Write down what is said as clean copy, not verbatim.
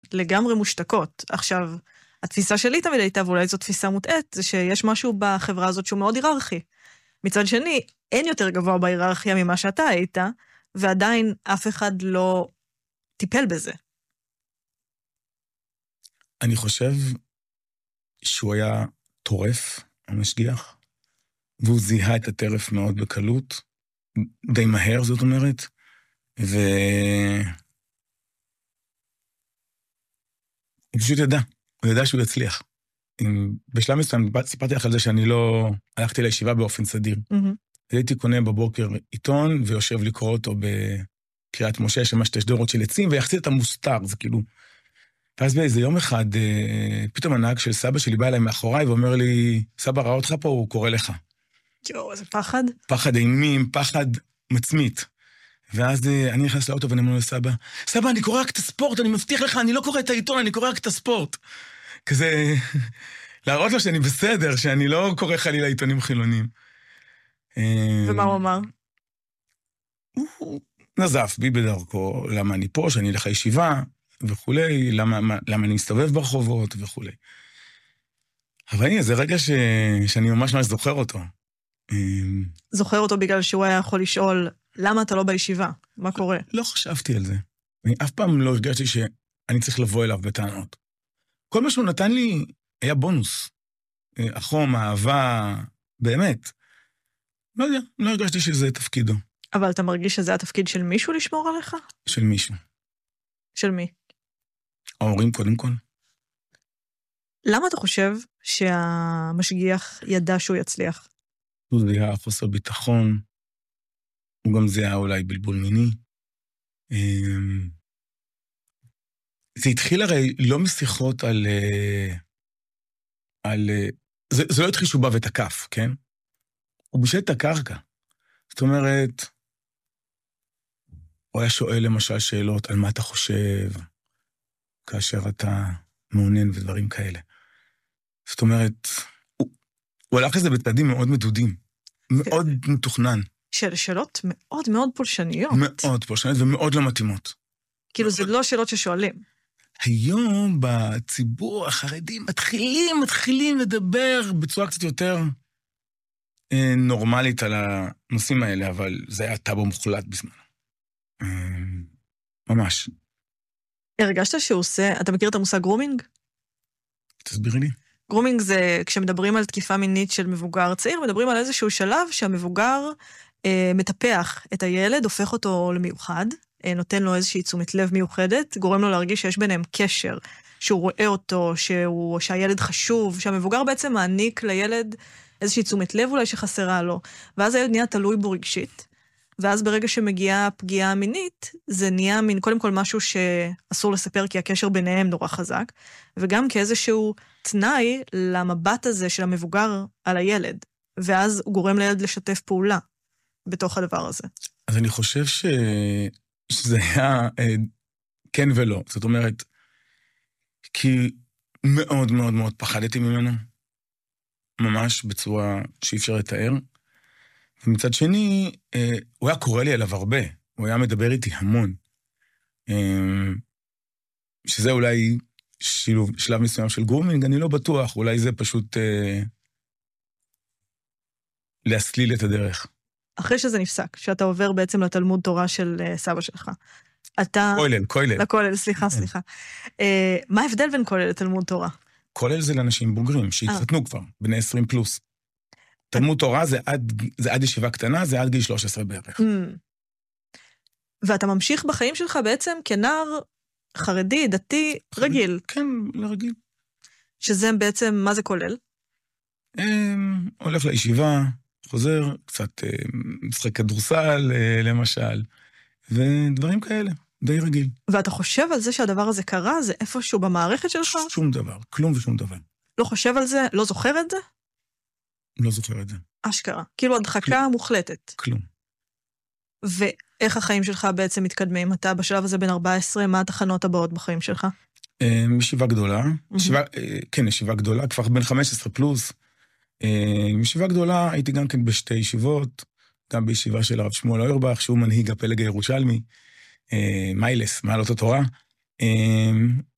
לגמרי מושתקות. עכשיו, התפיסה שלי תמיד הייתה, ואולי זו תפיסה מוטעת, זה שיש משהו בחברה הזאת שהוא מאוד היררכי. מצד שני, אין יותר גבוה בהיררכיה ממה שאתה היית, ועדיין אף אחד לא טיפל בזה. אני חושב שהוא היה טורף, המשגיח, והוא זיהה את הטרף מאוד בקלות, די מהר זאת אומרת, הוא פשוט ידע, הוא ידע שהוא יצליח. בשלב מסוים סיפרתי לך על זה שאני לא הלכתי לישיבה באופן סדיר. הייתי קונה בבוקר עיתון ויושב לקרוא אותו בקריית משה, שמש תשדורות של עצים, ויחסית את המוסתר, זה כאילו... ואז באיזה יום אחד, פתאום הנהג של סבא שלי בא אליי מאחוריי, ואומר לי, סבא ראה אותך פה, הוא קורא לך. יואו, איזה פחד. פחד אימים, פחד מצמית. ואז אני נכנס לאוטו ואני אומר לסבא, סבא, אני קורא רק את הספורט, אני מבטיח לך, אני לא קורא את העיתון, אני קורא רק את הספורט. כזה, להראות לו שאני בסדר, שאני לא קורא חלילה עיתונים חילונים. ומה הוא אמר? הוא נזף בי בדרכו, למה אני פה, שאני אלך לישיבה, וכולי, למה אני מסתובב ברחובות, וכולי. אבל הנה, זה רגע שאני ממש זוכר אותו. זוכר אותו בגלל שהוא היה יכול לשאול, למה אתה לא בישיבה? מה קורה? לא חשבתי על זה. אני אף פעם לא הרגשתי שאני צריך לבוא אליו בטענות. כל מה שהוא נתן לי היה בונוס. החום, האהבה, באמת. לא יודע, לא הרגשתי שזה תפקידו. אבל אתה מרגיש שזה התפקיד של מישהו לשמור עליך? של מישהו. של מי? ההורים קודם כל. למה אתה חושב שהמשגיח ידע שהוא יצליח? הוא זיהה חוסר ביטחון, הוא גם זיהה אולי בלבול מיני. זה התחיל הרי לא משיחות זה לא התחיל שהוא בא ותקף, כן? הוא בשל את הקרקע. זאת אומרת, הוא היה שואל למשל שאלות על מה אתה חושב, כאשר אתה מעונן ודברים כאלה. זאת אומרת, הוא הלך לזה בצעדים מאוד מדודים, מאוד מתוכנן. שאלות מאוד מאוד פולשניות. מאוד פולשניות ומאוד לא מתאימות. כאילו זה לא שאלות ששואלים. היום בציבור החרדי מתחילים לדבר בצורה קצת יותר נורמלית על הנושאים האלה, אבל זה היה טאבו מוחלט בזמן. ממש. הרגשת שהוא עושה, אתה מכיר את המושג גרומינג? תסבירי לי. גרומינג זה, כשמדברים על תקיפה מינית של מבוגר צעיר, מדברים על איזשהו שלב שהמבוגר מטפח את הילד, הופך אותו למיוחד, נותן לו איזושהי תשומת לב מיוחדת, גורם לו להרגיש שיש ביניהם קשר, שהוא רואה אותו, שהילד חשוב, שהמבוגר בעצם מעניק לילד איזושהי תשומת לב אולי שחסרה לו, ואז הילד נהיה תלוי בו רגשית, ואז ברגע שמגיעה פגיעה מינית, זה נהיה קודם כל משהו שאסור לספר, כי הקשר ביניהם נורא חזק, וגם כאיזשהו תנאי למבט הזה של המבוגר על הילד, ואז הוא גורם לילד לשתף פעולה בתוך הדבר הזה. אז אני חושב שזה היה כן ולא. זאת אומרת, כי מאוד מאוד מאוד פחדתי ממנו, ממש בצורה שאי אפשר לתאר, ומצד שני, הוא היה קורא לי אליו הרבה, הוא היה מדבר איתי המון, שזה אולי שלב מסוים של גרומינג, אני לא בטוח, אולי זה פשוט להסליל את הדרך. אחרי שזה נפסק, שאתה עובר בעצם לתלמוד תורה של סבא שלך, אתה... כולל. לכולל, סליחה. מה ההבדל בין כולל לתלמוד תורה? כולל זה לאנשים בוגרים, שהתחתנו כבר, בני 20 פלוס. תלמוד תורה זה עד ישיבה קטנה, זה עד גיל 13 בערך. ואתה ממשיך בחיים שלך בעצם כנער חרדי, דתי, רגיל. כן, רגיל. שזה בעצם, מה זה כולל? הולך לישיבה, חוזר, קצת משחק כדורסל, למשל, ודברים כאלה, די רגיל. ואתה חושב על זה שהדבר הזה קרה, זה איפשהו במערכת שלך? שום דבר, כלום ושום דבר. לא חושב על זה? לא זוכר את זה? לא זוכר את זה. אשכרה. כאילו הדחקה מוחלטת. כלום. ואיך החיים שלך בעצם מתקדמים? אתה בשלב הזה בין 14, מה התחנות הבאות בחיים שלך? ישיבה גדולה. ישיבה גדולה, כבר בין 15 פלוס. ישיבה גדולה, הייתי גם כן בשתי ישיבות, גם בישיבה של הרב שמואל אוירבך, שהוא מנהיג הפלג הירושלמי, מיילס, מעלות התורה.